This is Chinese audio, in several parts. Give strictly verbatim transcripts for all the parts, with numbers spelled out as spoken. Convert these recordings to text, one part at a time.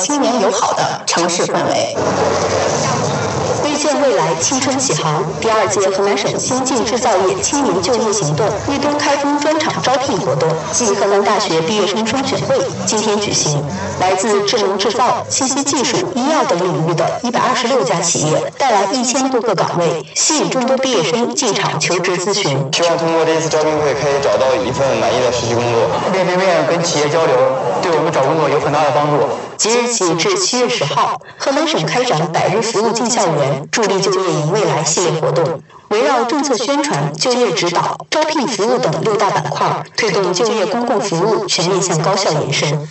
青年友好的城市氛围。为建未来，青春启航。第二届河南省先进制造业青年就业行动豫东开封专场招聘活动暨河南大学毕业生双选会今天举行。来自智能制造、信息技术、医药等领域的一百二十六家企业带来一千多个岗位，吸引众多毕业生进场求职咨询。 希望通过这次招聘会，可以找到一份满意的实习工作。 面对面跟企业交流，对我们找工作有很大的帮助。 即日起至七月十号，河南省开展百日服务进校园、助力就业赢未来系列活动，围绕政策宣传、就业指导、招聘服务等六大板块，推动就业公共服务全面向高校延伸。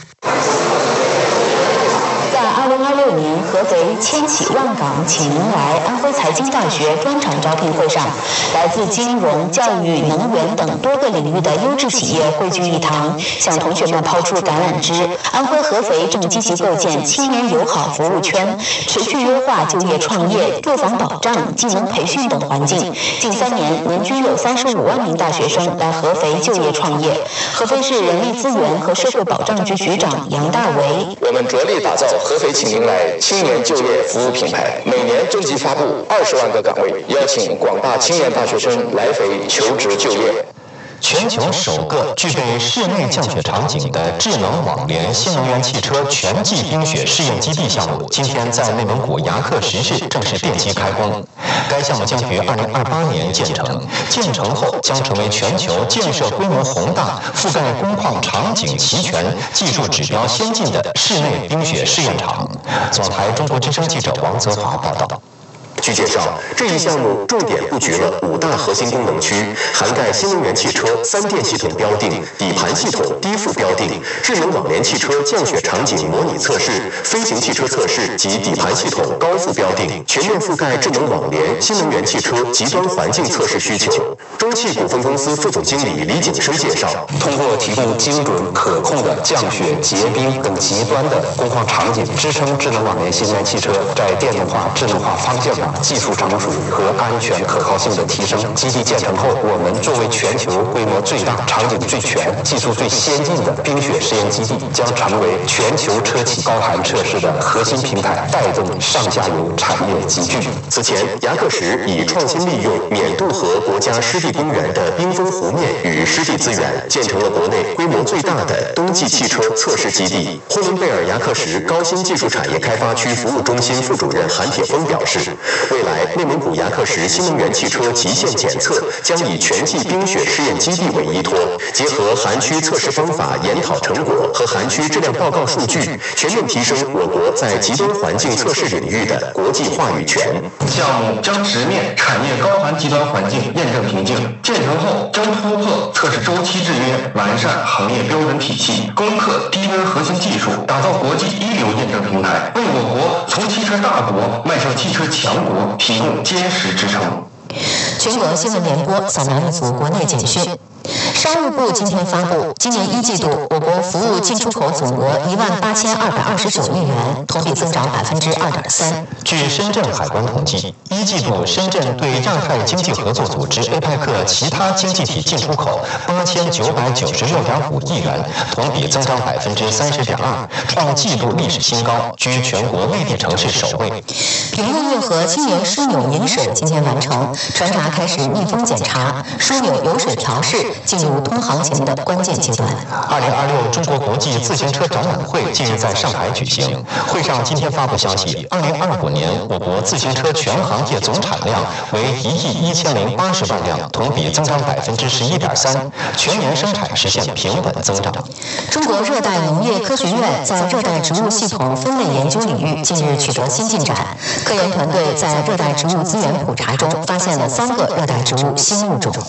二零二六年合肥千禧万港请您来安徽财经大学专场招聘会上，来自金融、教育、能源等多个领域的优质企业汇聚一堂，向同学们抛出橄榄枝。安徽合肥正积极构建青年友好服务圈，持续优化就业创业、住房保障、技能培训等环境。近三年，年均有三十五万名大学生来合肥就业创业。合肥市人力资源和社会保障局局长杨大为： 我们着力打造合肥请您来青年就业服务品牌，每年征集发布二十万个岗位，邀请广大青年大学生来肥求职就业。 全球首个具备室内降雪场景的智能网联新能源汽车全季冰雪试验基地项目，今天在内蒙古牙克石市正式奠基开工。该项目将于二零二八年建成，建成后将成为全球建设规模宏大、覆盖工况场景齐全、技术指标先进的室内冰雪试验场。总台中国之声记者王泽华报道。 据介绍，这一项目重点布局了五大核心功能区，涵盖新能源汽车三电系统标定、底盘系统低负标定、智能网联汽车降雪场景模拟测试、飞行汽车测试及底盘系统高负标定，全面覆盖智能网联新能源汽车极端环境测试需求。中汽股份公司副总经理李景生介绍， 通过提供精准可控的降雪、结冰等极端的工况场景，支撑智能网联新能源汽车在电动化、智能化方向上技术成熟和安全可靠性的提升。基地建成后，我们作为全球规模最大、场景最全、技术最先进的冰雪试验基地，将成为全球车企高寒测试的核心平台，带动上下游产业集聚。 此前，牙克石以创新利用缅渡河国家湿地公园的冰封湖面与湿地资源，建成了国内规模最大的冬季汽车测试基地。呼伦贝尔牙克石高新技术产业开发区服务中心副主任韩铁峰表示，未来内蒙古牙克石新能源汽车极限检测将以全季冰雪试验基地为依托，结合涵区测试方法研讨成果和涵区质量报告数据，全面提升我国在极端环境测试领域的国际话语权。 项目将直面产业高寒极端环境验证瓶颈，建成后将突破测试周期制约，完善行业标准体系，攻克低温核心技术，打造国际一流验证平台，为我国从汽车大国迈向汽车强国提供坚实支撑。 全国新闻联播扫描一组国内简讯。商务部今天发布，今年一季度我国服务进出口总额一万八千二百二十九亿元，同比增长百分之二点三。 据深圳海关统计，一季度深圳对亚太经济合作组织 A P E C 其他经济体进出口八千九百九十六点五亿元，同比增长百分之三十点二，创季度历史新高，居全国内地城市首位。 平陆运河青年枢纽年审今天完成，船闸开始密封检查，枢纽油水调试进入通航前的关键阶段。 二零二六中国国际自行车展览会近日在上海举行，会上今天发布消息，二零二五年我国自行车全行业总产量为一亿一千零八十万辆，同比增长百分之十一点三，全年生产实现平稳增长。 中国热带农业科学院在热带植物系统分类研究领域近日取得新进展，科研团队在热带植物资源普查中发现了三个热带植物新物种。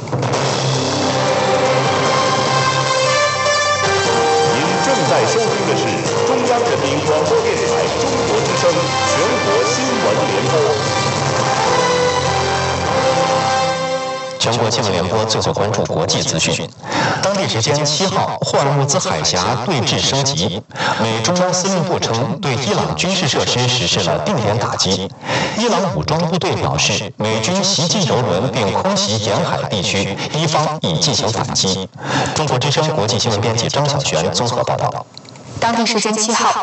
在收听的是中央人民广播电台中国之声全国新闻联播。 全国新闻联播最后关注国际资讯。当地时间七号，霍尔木兹海峡对峙升级。美中央司令部称，对伊朗军事设施实施了定点打击。伊朗武装部队表示，美军袭击油轮并空袭沿海地区，伊方已进行反击。中国之声国际新闻编辑张小璇综合报道。 当地时间七号。